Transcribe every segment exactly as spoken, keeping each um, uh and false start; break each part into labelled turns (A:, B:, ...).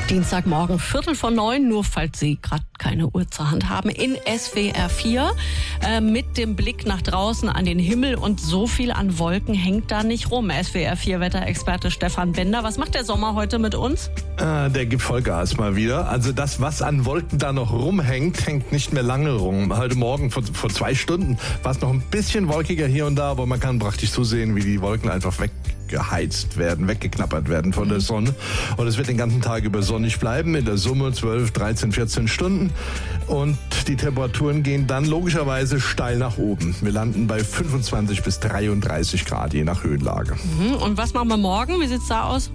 A: Dienstagmorgen, Viertel vor neun, nur falls Sie gerade keine Uhr zur Hand haben, in S W R vier äh, mit dem Blick nach draußen an den Himmel, und so viel an Wolken hängt da nicht rum. S W R vier Wetterexperte Stefan Bender, was macht der Sommer heute mit uns?
B: Ah, der gibt Vollgas mal wieder. Also das, was an Wolken da noch rumhängt, hängt nicht mehr lange rum. Heute Morgen vor, vor zwei Stunden war es noch ein bisschen wolkiger hier und da, aber man kann praktisch zusehen, wie die Wolken einfach weggeheizt werden, weggeknappert werden von der Sonne. Und es wird den ganzen Tag über sonnig bleiben, in der Summe zwölf, dreizehn, vierzehn Stunden. Und die Temperaturen gehen dann logischerweise steil nach oben. Wir landen bei fünfundzwanzig bis dreiunddreißig Grad, je nach Höhenlage.
A: Und was machen wir morgen? Wie sieht's da aus?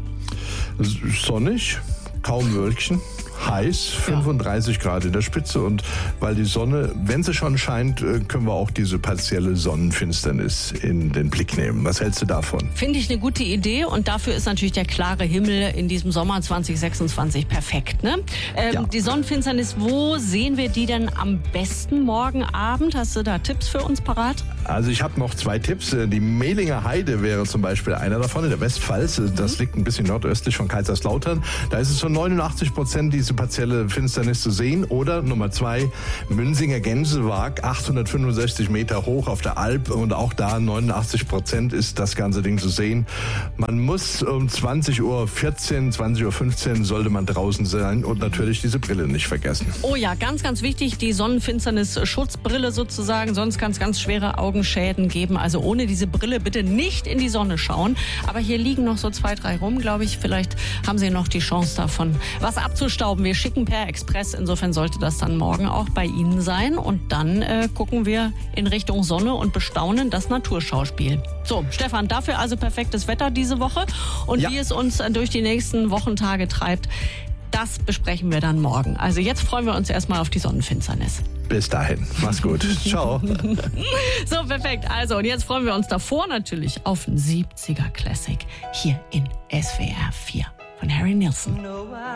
B: Sonnig, kaum Wölkchen. Heiß, fünfunddreißig Grad in der Spitze, und weil die Sonne, wenn sie schon scheint, können wir auch diese partielle Sonnenfinsternis in den Blick nehmen. Was hältst du davon?
A: Finde ich eine gute Idee, und dafür ist natürlich der klare Himmel in diesem Sommer zwanzig sechsundzwanzig perfekt. Ne? Ähm,
B: Ja.
A: Die Sonnenfinsternis, wo sehen wir die denn am besten morgen Abend? Hast du da Tipps für uns parat?
B: Also ich habe noch zwei Tipps. Die Mehlinger Heide wäre zum Beispiel einer davon in der Westpfalz. Das liegt ein bisschen nordöstlich von Kaiserslautern. Da ist es zu neunundachtzig Prozent diese partielle Finsternis zu sehen. Oder Nummer zwei, Münzinger Gänsewag, achthundertfünfundsechzig Meter hoch auf der Alp, und auch da neunundachtzig Prozent ist das ganze Ding zu sehen. Man muss um zwanzig Uhr vierzehn, zwanzig Uhr fünfzehn sollte man draußen sein, und natürlich diese Brille nicht vergessen.
A: Oh ja, ganz, ganz wichtig, die Sonnenfinsternis-Schutzbrille sozusagen, sonst kann es ganz schwere Augenschäden geben. Also ohne diese Brille bitte nicht in die Sonne schauen. Aber hier liegen noch so zwei, drei rum, glaube ich. Vielleicht haben Sie noch die Chance davon, was abzustauben. Wir schicken per Express, insofern sollte das dann morgen auch bei Ihnen sein. Und dann äh, gucken wir in Richtung Sonne und bestaunen das Naturschauspiel. So, Stefan, dafür also perfektes Wetter diese Woche. Und
B: Ja.
A: wie es uns äh, durch die nächsten Wochentage treibt, das besprechen wir dann morgen. Also jetzt freuen wir uns erstmal auf die Sonnenfinsternis.
B: Bis dahin. Mach's gut. Ciao.
A: So, perfekt. Also, und jetzt freuen wir uns davor natürlich auf einen siebziger Classic hier in S W R vier von Harry Nilsson.